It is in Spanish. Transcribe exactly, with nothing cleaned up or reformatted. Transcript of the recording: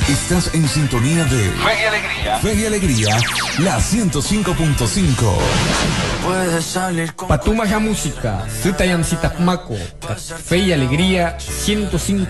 Estás en sintonía de Fe y Alegría. Fe y Alegría, la ciento cinco punto cinco. Puedes salir con Patumaja Música, Sutayan Sitapmaco, Fe y Alegría, ciento cinco.